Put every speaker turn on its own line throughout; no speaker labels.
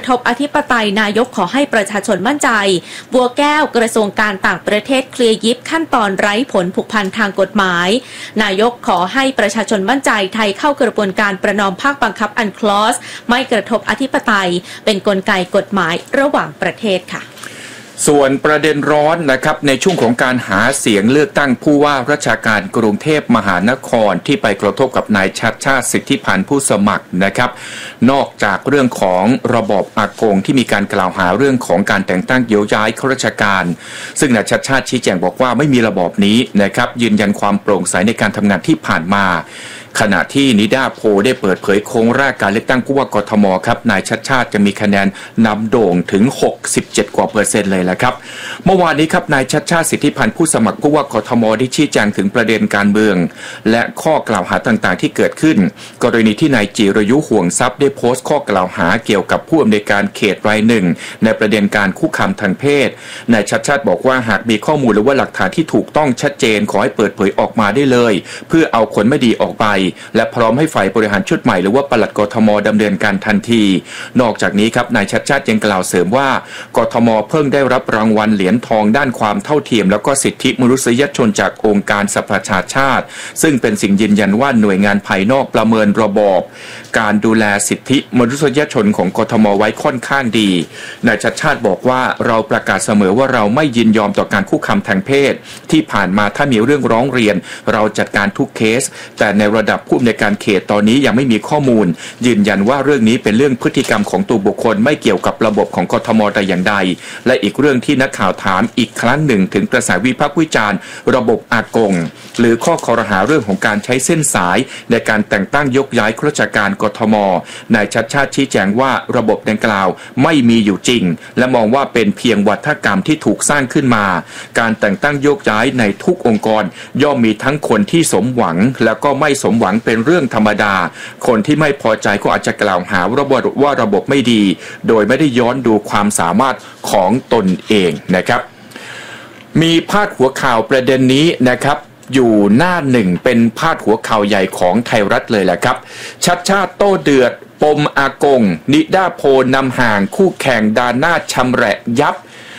ทบอธิปไตยนายกขอให้ประชาชนมั่นใจบัวแก้วกระทรวงการต่างประเทศเคลียร์ยิบขั้นตอนไร้ผลผูกพันทางกฎหมายนายกขอให้ประชาชนมั่นใจไทยเข้ากระบวนการประนอมภาคบังคับอันคลอสไม่กระทบอธิปไตยเป็นกลไกกฎหมายระหว่างประเทศค่ะ
ส่วนประเด็นร้อนนะครับในช่วงของการหาเสียงเลือกตั้งผู้ว่าราชการกรุงเทพมหานครที่ไปกระทบกับนายชัชชาติสิทธิพันธ์ผู้สมัครนะครับนอกจากเรื่องของระบอบอากงที่มีการกล่าวหาเรื่องของการแต่งตั้งโยกย้ายข้าราชการซึ่งนายชัชชาติชี้แจงบอกว่าไม่มีระบอบนี้นะครับยืนยันความโปร่งใสในการทำงานที่ผ่านมาขณะที่นิดาโพได้เปิดเผยโครงแรกการเลือกตั้งผู้ว่ากทมครับนายชัชชาติจะมีคะแนนนำโด่งถึง67กว่าเปอร์เซ็นต์เลยแหละครับเมื่อวานนี้ครับนายชัชชาติสิทธิพันธ์ผู้สมัครผู้ว่ากทมได้ชี้แจงถึงประเด็นการเมืองและข้อกล่าวหาต่างๆที่เกิดขึ้นกรณีที่นายจิรยุห่วงทรัพย์ได้โพสต์ข้อกล่าวหาเกี่ยวกับผู้อำนวยการเขตรายหนึ่งในประเด็นการคุกคามทางเพศนายชัชชาติบอกว่าหากมีข้อมูลหรือว่าหลักฐานที่ถูกต้องชัดเจนขอให้เปิดเผยออกมาได้เลยเพื่อเอาคนไม่ดีออกไปและพร้อมให้ฝ่ายบริหารชุดใหม่หรือว่าปลัดกทมดำเนินการทันทีนอกจากนี้ครับนายชัชชาติยังกล่าวเสริมว่ากทมเพิ่งได้รับรางวัลเหรียญทองด้านความเท่าเทียมแล้วก็สิทธิมนุษยชนจากองค์การสภากาชาดซึ่งเป็นสิ่งยืนยันว่าหน่วยงานภายนอกประเมินระบอบการดูแลสิทธิมนุษยชนของกทมไว้ค่อนข้างดีนายชัชชาติบอกว่าเราประกาศเสมอว่าเราไม่ยินยอมต่อการคุกคามทางเพศที่ผ่านมาถ้ามีเรื่องร้องเรียนเราจัดการทุกเคสแต่ในระดับผู้อำนวยการเขตตอนนี้ยังไม่มีข้อมูลยืนยันว่าเรื่องนี้เป็นเรื่องพฤติกรรมของตัวบุคคลไม่เกี่ยวกับระบบของกทมแต่อย่างใดและอีกเรื่องที่นักข่าวถามอีกครั้งหนึ่งถึงกระแสวิพากษ์วิจารณ์ระบบอากงหรือข้อคอรหาเรื่องของการใช้เส้นสายในการแต่งตั้งยกย้ายข้าราชการกทมนายชัชชาติชี้แจงว่าระบบดังกล่าวไม่มีอยู่จริงและมองว่าเป็นเพียงวัฒกรรมที่ถูกสร้างขึ้นมาการแต่งตั้งยกย้ายในทุกองค์กรย่อมมีทั้งคนที่สมหวังแล้วก็ไม่สมหวังเป็นเรื่องธรรมดาคนที่ไม่พอใจก็อาจจะกล่าวหาว่าระบบไม่ดีโดยไม่ได้ย้อนดูความสามารถของตนเองนะครับมีพาดหัวข่าวประเด็นนี้นะครับอยู่หน้าหนึ่งเป็นพาดหัวข่าวใหญ่ของไทยรัฐเลยแหละครับชัชชาติโต้เดือดปมอากงนิดาโพนำห่างคู่แข่งดาหน้าชำแหละยับ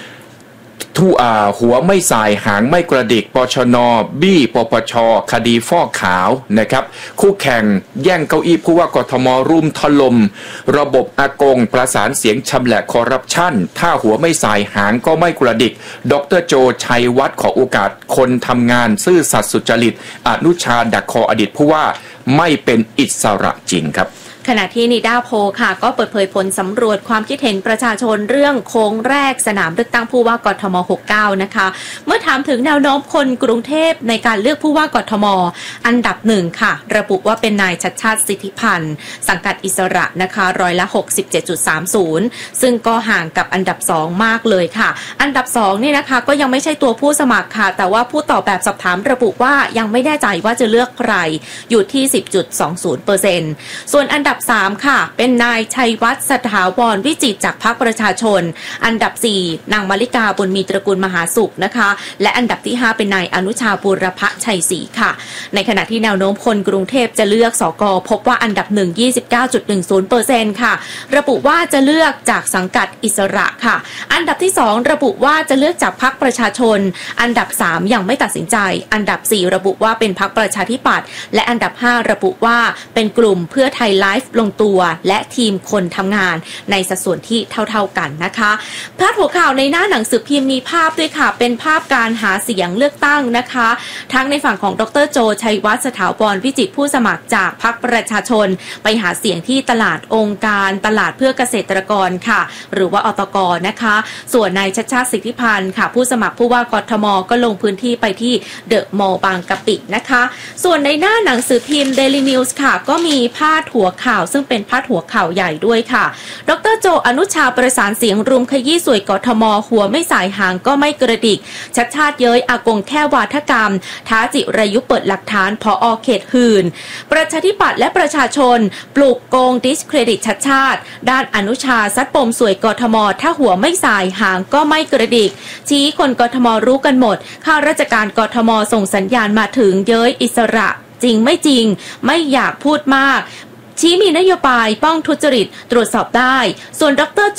หัวไม่สายหางไม่กระดิกปชนบี้ปปชคดีฟอกขาวนะครับคู่แข่งแย่งเก้าอี้ผู้ว่ากทมรุมถล่มระบบอากงประสานเสียงชำแหละคอร์รัปชันถ้าหัวไม่สายหางก็ไม่กระดิกดร.โจชัยวัฒน์ขอโอกาสคนทำงานซื่อสัตย์สุจริตอนุชาดักคออดีตผู้ว่าไม่เป็นอิสระจริงครับ
ขณะที่นิดาโพค่ะก็เปิดเผยผลสำรวจความคิดเห็นประชาชนเรื่องโค้งแรกสนามเลือกตั้งผู้ว่ากทม69นะคะเมื่อถามถึงแนวโน้มคนกรุงเทพในการเลือกผู้ว่ากทมอันดับ1ค่ะระบุว่าเป็นนายชัชชาติสิทธิพันธ์สังกัดอิสระนะคะ67.30%ซึ่งก็ห่างกับอันดับ2มากเลยค่ะอันดับ2นี่นะคะก็ยังไม่ใช่ตัวผู้สมัครค่ะแต่ว่าผู้ตอบแบบสอบถามระบุว่ายังไม่แน่ใจว่าจะเลือกใครอยู่ที่ 10.20% ส่วนอันดับ3ค่ะเป็นนายชัยวัฒน์สถาวรวิจิตรจากพรรคประชาชนอันดับ4นางมาริกาบุญมีตระกูลมหาสุขนะคะและอันดับที่5เป็นนายอนุชาบูรพชัยศรีค่ะในขณะที่แนวโน้มคนกรุงเทพจะเลือกสกพบว่าอันดับ1 29.10% ค่ะระบุว่าจะเลือกจากสังกัดอิสระค่ะอันดับที่2ระบุว่าจะเลือกจากพรรคประชาชนอันดับ3ยังไม่ตัดสินใจอันดับ4ระบุว่าเป็นพรรคประชาธิปัตย์และอันดับ5ระบุว่าเป็นกลุ่มเพื่อไทยไลฟ์ลงตัวและทีมคนทำงานในสัดส่วนที่เท่าๆกันนะคะพาดหัวข่าวในหน้าหนังสือพิมพ์มีภาพด้วยค่ะเป็นภาพการหาเสียงเลือกตั้งนะคะทั้งในฝั่งของดร.โจชัยวัฒน์สถาวรวิจิตรผู้สมัครจากพรรคประชาชนไปหาเสียงที่ตลาดองค์การตลาดเพื่อเกษตรกรค่ะหรือว่าอตกนะคะส่วนนายชัชชาติสิทธิพันธ์ค่ะผู้สมัครผู้ว่ากทมก็ลงพื้นที่ไปที่เดอะมอลล์บางกะปินะคะส่วนในหน้าหนังสือพิมพ์ Daily News ค่ะก็มีพาดหัวข่าวซึ่งเป็นพาดหัวข่าวใหญ่ด้วยค่ะดร.โจอนุชาประสานเสียงรุมขยี้สวยกทมหัวไม่สายหางก็ไม่กระดิกชัชชาติเย้ยอากงแค่วาทกรรมท้าจิรายุเปิดหลักฐานผอ.เขตหื่นประชาธิปัตย์และประชาชนปลุกโกงดิสเครดิตชัชชาติด้านอนุชาซัดปมสวยกทมถ้าหัวไม่สายหางก็ไม่กระดิกชี้คนกทมรู้กันหมดข้าราชการกทมส่งสัญญาณมาถึงเย้ยอิสระจริงไม่จริงไม่อยากพูดมากชี้มีนโยบายป้องทุจริตตรวจสอบได้ส่วนดร.